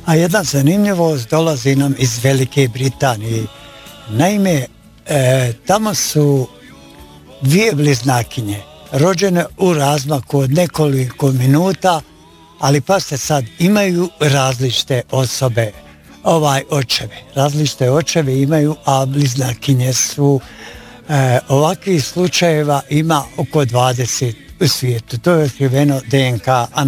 A jedna zanimljivost dolazi nam iz Velike Britanije. Naime, tamo su dvije bliznakinje rođene u razmaku od nekoliko minuta, ali pa se sad imaju različite osobe, očeve. Različite očeve imaju, a bliznakinje su ovakvih slučajeva ima oko 20 u svijetu. To je otkriveno DNK